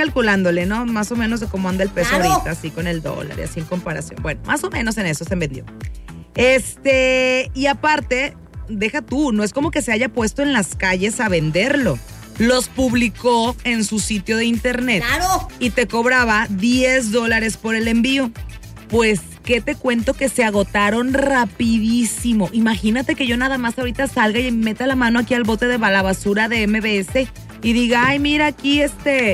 calculándole, ¿no? Más o menos de cómo anda el peso ahorita, así con el dólar y así en comparación. Bueno, más o menos en eso se vendió. Y aparte, deja tú, no es como que se haya puesto en las calles a venderlo. Los publicó en su sitio de internet. ¡Claro! Y te cobraba $10 por el envío. Pues, ¿qué te cuento? Que se agotaron rapidísimo. Imagínate que yo nada más ahorita salga y meta la mano aquí al bote de la basura de MBS y diga, ay, mira aquí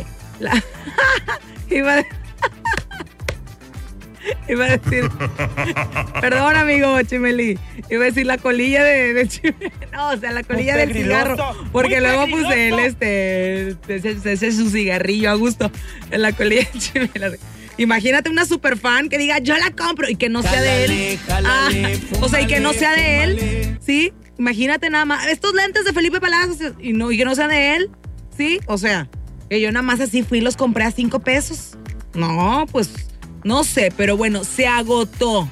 Iba a decir, perdón, amigo Chimeli, iba a decir la colilla de Chimeli, no, o sea, la colilla del cigarro, porque luego puse él, ese su cigarrillo a gusto en la colilla de Chimeli. Imagínate una superfan que diga, yo la compro, y que no sea de él. O sea, y que no sea de él, ¿sí? Imagínate nada más, estos lentes de Felipe Palacios, y que no sea de él, ¿sí? O sea, que yo nada más así fui y los compré a $5. No, pues... no sé, pero bueno, se agotó.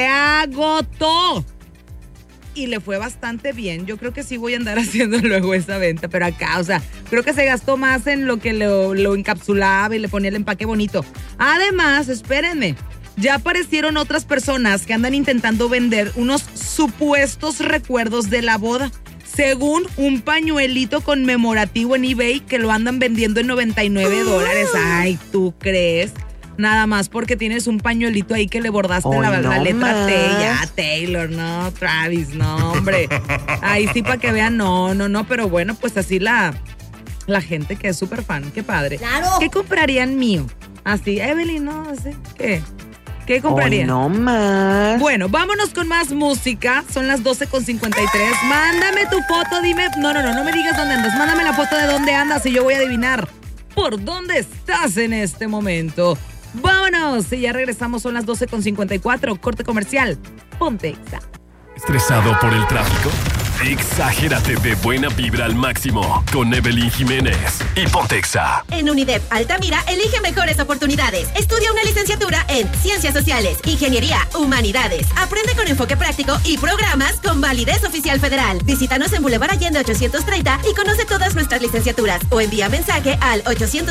Y le fue bastante bien. Yo creo que sí voy a andar haciendo luego esa venta, pero acá, o sea, creo que se gastó más en lo que lo encapsulaba y le ponía el empaque bonito. Además, espérenme, ya aparecieron otras personas que andan intentando vender unos supuestos recuerdos de la boda. Según un pañuelito conmemorativo en eBay que lo andan vendiendo en $99. Ay, ¿tú crees? Nada más porque tienes un pañuelito ahí que le bordaste la letra T. Ya, Taylor, no, Travis, no, hombre. Ahí sí, para que vean, no, pero bueno, pues así la gente que es súper fan, qué padre. ¡Claro! ¿Qué comprarían mío? Así, Evelyn, no, así, ¿qué comprarían? No más. Bueno, vámonos con más música. Son las 12:53. Mándame tu foto, dime. No me digas dónde andas. Mándame la foto de dónde andas y yo voy a adivinar por dónde estás en este momento. Vámonos, y ya regresamos, son las 12:54, corte comercial, ponte Exa. ¿Estresado por el tráfico? Exagérate de buena vibra al máximo con Evelyn Jiménez y ponte Exa. En Unidep Altamira, elige mejores oportunidades. Estudia una licenciatura en Ciencias Sociales, Ingeniería, Humanidades. Aprende con enfoque práctico y programas con validez oficial federal. Visítanos en Boulevard Allende 830 y conoce todas nuestras licenciaturas o envía mensaje al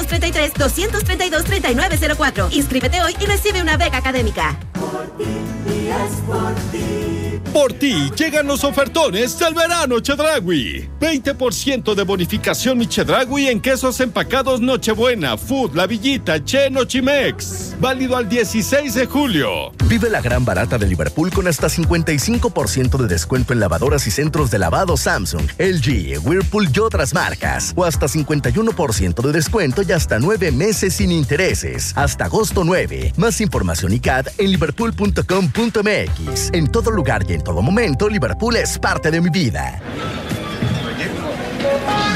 833-232-3904. Inscríbete hoy y recibe una beca académica. Por ti, es por ti. Por ti llegan los ofertones del verano Chedraui. 20% de bonificación mi Chedraui en quesos empacados Nochebuena, Food, La Villita, Che, Nochimex. Válido al 16 de julio. Vive la gran barata de Liverpool con hasta 55% de descuento en lavadoras y centros de lavado Samsung, LG, Whirlpool y otras marcas. O hasta 51% de descuento y hasta 9 meses sin intereses. Hasta agosto 9. Más información y CAD en liverpool.com.mx. En todo lugar y en todo momento, Liverpool es parte de mi vida.